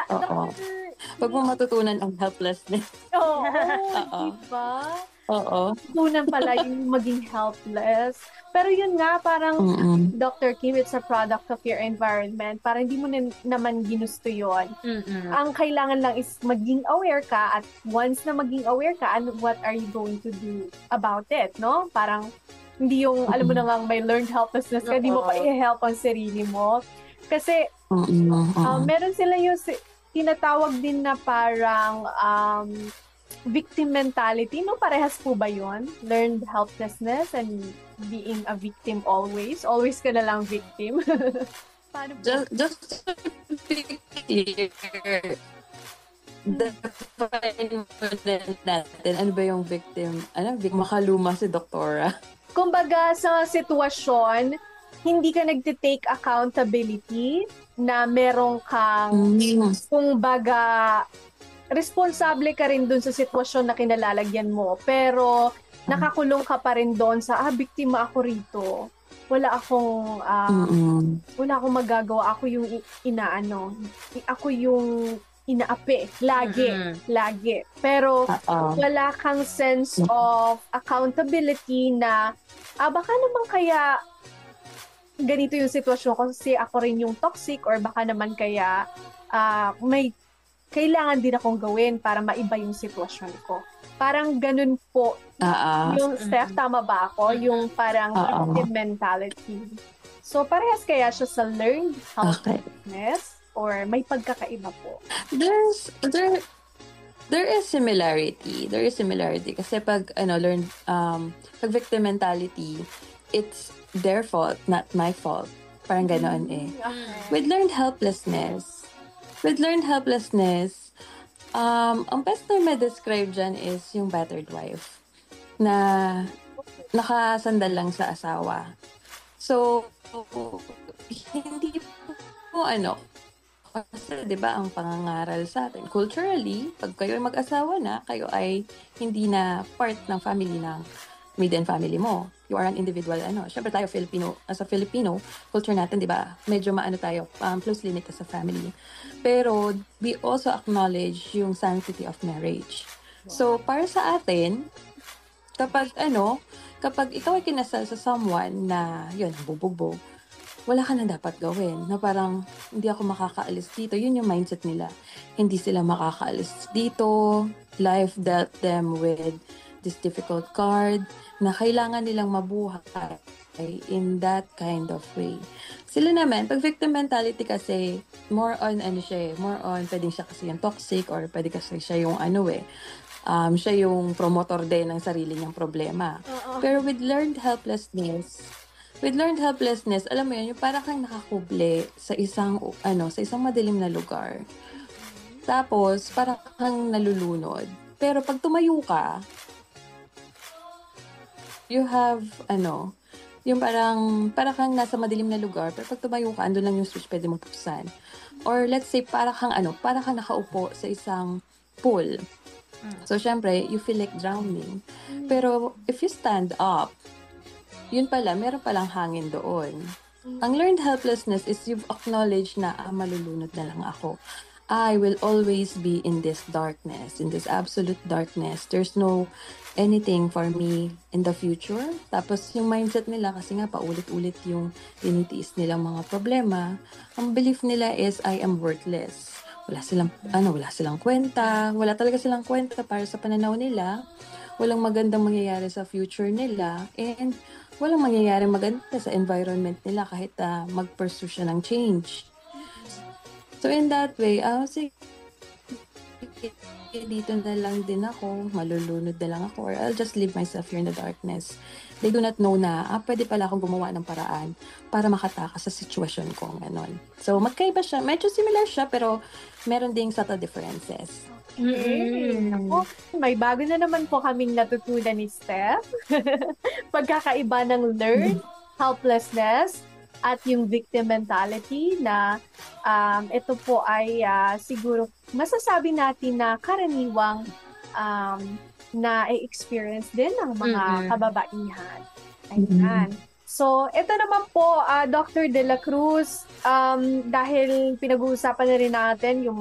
Oo. Dr. 'Wag mong matutunan ang helplessness. Oo, Oo. 'di ba? Oo. Matutunan pala yung maging helpless. Pero yun nga, parang Mm. Dr. Kim, it's a product of your environment. Parang hindi mo naman ginusto yun. Mm. Ang kailangan lang is maging aware ka, at once na maging aware ka, and what are you going to do about it, no? Parang hindi yung, alam mo na Mm. ngang may learned helplessness ka, di mo pa Oo. i-help ang sarili mo. Kasi Mm, oo. meron sila yung tinatawag din na parang victim mentality, no? Parehas po ba yun? Learned helplessness and being a victim always? Always ka na lang victim? Paano po? Just to be clear, define muna natin, ano ba yung victim? Makaluma si Doktora. Kumbaga, sa sitwasyon, hindi ka nagtitake accountability na merong kang, kumbaga, responsable ka rin dun sa sitwasyon na kinalalagyan mo. Pero, nakakulong ka pa rin doon sa, biktima ako rito. Wala akong magagawa. Ako yung ako yung inaapi. Lagi. Pero, wala kang sense of accountability na, baka naman kaya ganito yung sitwasyon ko kasi ako rin yung toxic, or baka naman kaya may kailangan din akong gawin para maiba yung sitwasyon ko. Parang ganun po yung Steph, tama ba ako? Yung parang victim mentality. So, parehas kaya siya sa learned helplessness or may pagkakaiba po? There is similarity. Kasi pag pag victim mentality, it's their fault, not my fault. Parang ganoon eh. Okay. With learned helplessness, ang best na ma-describe dyan is yung battered wife na nakasandal lang sa asawa. So, hindi po kasi 'di ba ang pangangaral sa atin culturally, pag kayo ay mag-asawa na, kayo ay hindi na part ng family ng maiden family mo. You are an individual Syempre tayo as a Filipino, culture natin 'di ba? Medyo tayo, closely knit as a family. Pero we also acknowledge yung sanctity of marriage. So para sa atin, kapag ikaw ay kinasal sa someone na yun, bubugbog, wala ka na dapat gawin. Na parang, hindi ako makakaalis dito. Yun yung mindset nila. Hindi sila makakaalis dito. Life dealt them with this difficult card na kailangan nilang mabuhay in that kind of way. Sila naman, pag victim mentality kasi, more on, pwedeng siya kasi yung toxic or pwede kasi siya yung siya yung promotor din ng sarili niyang problema. Pero with learned helplessness, alam mo yun, yung parang kang nakakuble sa isang madilim na lugar. Tapos, parang kang nalulunod. Pero pag tumayo ka, you have, yung parang kang nasa madilim na lugar, pero pag tumayo ka, andun lang yung switch pwede mong buksan. Or let's say, parang kang nakaupo sa isang pool. So, syempre, you feel like drowning. Pero, if you stand up, yun pala, meron palang hangin doon. Ang learned helplessness is you've acknowledged na malulunod na lang ako. I will always be in this darkness, in this absolute darkness. There's no anything for me in the future. Tapos yung mindset nila, kasi nga paulit-ulit yung tinitiis nilang mga problema, ang belief nila is I am worthless. Wala silang kwenta. Wala talaga silang kwenta para sa pananaw nila. Walang magandang mangyayari sa future nila. And walang mangyayari maganda sa environment nila kahit mag-pursue siya ng change. So in that way, sige, dito na lang din ako, malulunod na lang ako, or I'll just leave myself here in the darkness. They do not know na, pwede pala akong gumawa ng paraan para makatakas sa sitwasyon ko, ganon. So magkaiba siya, medyo similar siya, pero meron ding subtle differences. Ako, may bago na naman po kaming natutunan ni Steph. Pagkakaiba ng learned helplessness at yung victim mentality na ito po ay siguro masasabi natin na karaniwang na i-experience din ng mga kababaihan. Ayan. So, ito naman po, Dr. De La Cruz, dahil pinag-uusapan na rin natin yung